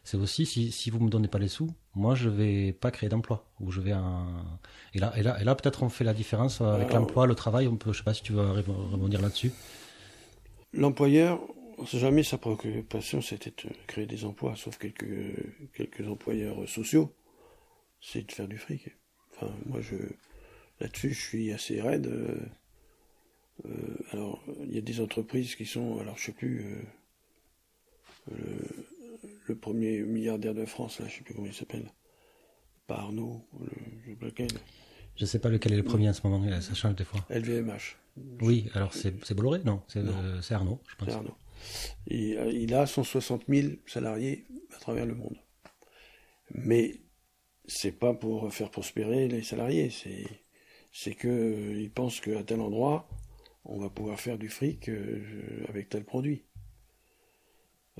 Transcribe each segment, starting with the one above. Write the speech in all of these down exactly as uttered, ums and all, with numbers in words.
c'est aussi si, si vous me donnez pas les sous, moi je vais pas créer d'emploi. Ou je vais un... Et là, et là, et là peut-être on fait la différence avec Alors, l'emploi, le travail. On peut, je sais pas si tu veux rebondir là-dessus. L'employeur, jamais sa préoccupation c'était de créer des emplois, sauf quelques, quelques employeurs sociaux, c'est de faire du fric. Enfin, moi, je, là-dessus, je suis assez raide. Euh, euh, alors, il y a des entreprises qui sont, alors je sais plus, euh, le, le premier milliardaire de France, là, je sais plus comment il s'appelle, pas Arnaud, le, je sais pas lequel. Je sais pas lequel est le premier en ce moment, ça change des fois. L V M H. Oui, alors c'est, c'est Bolloré? Non, c'est, euh, c'est Arnaud, je pense. C'est Arnaud. Et, euh, il a cent soixante mille salariés à travers le monde. Mais c'est pas pour faire prospérer les salariés, c'est, c'est que euh, il pense qu'à tel endroit, on va pouvoir faire du fric euh, avec tel produit. Euh,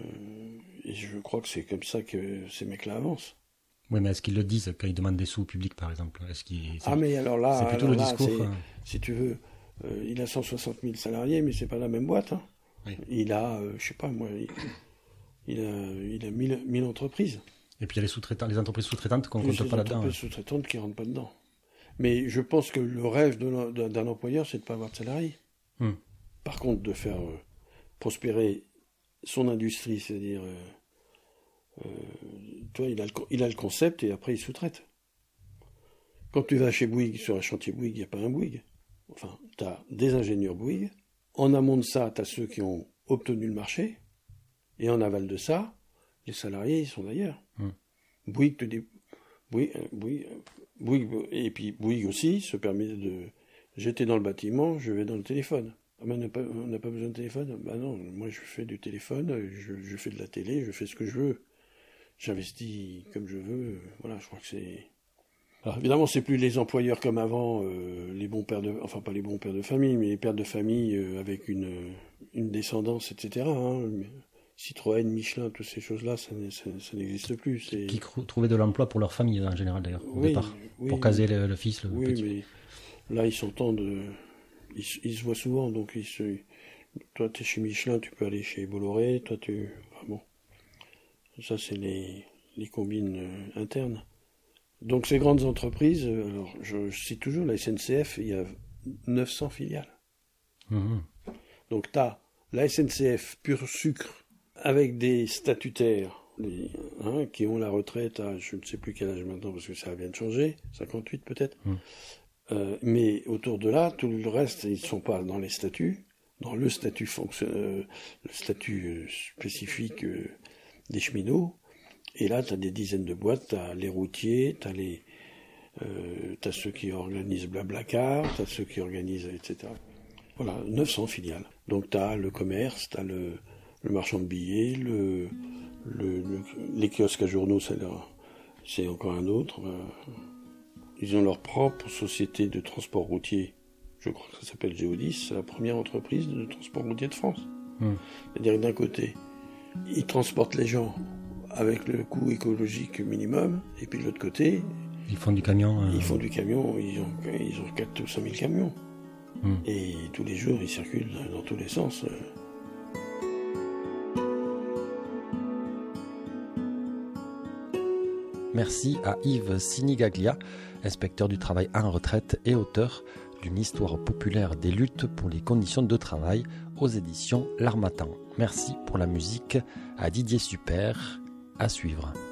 et je crois que c'est comme ça que ces mecs-là avancent. Oui, mais est-ce qu'ils le disent quand ils demandent des sous au public, par exemple? Est-ce qu'ils, Ah, mais alors là, c'est plutôt alors le là, discours. c'est, Hein. Si tu veux, euh, il a cent soixante mille salariés, mais c'est pas la même boîte. Hein. Oui. Il a, euh, je sais pas moi, il, il a, il a mille, mille entreprises. Et puis il y a les sous-traitants, les entreprises sous-traitantes qu'on ne Plus compte les pas là-dedans. entreprises Hein. sous-traitantes qui rentrent pas dedans. Mais je pense que le rêve de, de, d'un employeur, c'est de ne pas avoir de salariés. Hmm. Par contre, de faire euh, prospérer son industrie, c'est-à-dire, euh, euh, toi, il a, le, il a le concept et après il sous-traite. Quand tu vas chez Bouygues, sur un chantier Bouygues, il n'y a pas un Bouygues. Enfin, tu as des ingénieurs Bouygues. En amont de ça, tu as ceux qui ont obtenu le marché. Et en aval de ça, les salariés, ils sont d'ailleurs. Hmm. Bouygues te dit... Bouygues, Bouygues, Bouygues, et puis Bouygues aussi se permet de... J'étais dans le bâtiment, je vais dans le téléphone. Ah ben, on n'a pas, on n'a pas besoin de téléphone. Ben non, moi je fais du téléphone, je, je fais de la télé, je fais ce que je veux. J'investis comme je veux. Voilà, je crois que c'est... Alors évidemment, c'est plus les employeurs comme avant, euh, les bons pères de... Enfin, pas les bons pères de famille, mais les pères de famille euh, avec une, une descendance, et cetera. Hein. Citroën, Michelin, toutes ces choses-là, ça, ça, ça n'existe plus. C'est... Qui cr- trouvaient de l'emploi pour leur famille en général d'ailleurs, au oui, départ, oui, pour caser le, le fils, le oui, petit. mais là, ils sont temps de... Ils, ils se voient souvent, donc ils se... Toi, tu es chez Michelin, tu peux aller chez Bolloré, toi, tu... Ah bon. Ça, c'est les, les combines euh, internes. Donc, ces grandes entreprises, euh, alors, je, je cite toujours la S N C F, il y a neuf cents filiales. Mmh. Donc, tu as la S N C F pur sucre, avec des statutaires les, hein, qui ont la retraite à je ne sais plus quel âge maintenant parce que ça vient de changer, cinquante-huit peut-être. Mmh. Euh, mais autour de là, tout le reste, ils ne sont pas dans les statuts, dans le statut, fonction, euh, le statut spécifique euh, des cheminots. Et là, tu as des dizaines de boîtes, tu as les routiers, tu as les, euh, t'as ceux qui organisent Blablacar, tu as ceux qui organisent, et cetera. Voilà, neuf cents filiales. Donc tu as le commerce, tu as le le marchand de billets, le, le, le, les kiosques à journaux, c'est, leur, c'est encore un autre. Ils ont leur propre société de transport routier. Je crois que ça s'appelle Géodis. C'est la première entreprise de transport routier de France. Mmh. C'est-à-dire que d'un côté, ils transportent les gens avec le coût écologique minimum, et puis de l'autre côté... Ils font du camion. Euh... Ils font du camion, ils ont, ils ont quatre ou cinq mille camions. Mmh. Et tous les jours, ils circulent dans tous les sens. Merci à Yves Sinigaglia, inspecteur du travail en retraite et auteur d'une histoire populaire des luttes pour les conditions de travail aux éditions L'Harmattan. Merci pour la musique à Didier Super. À suivre.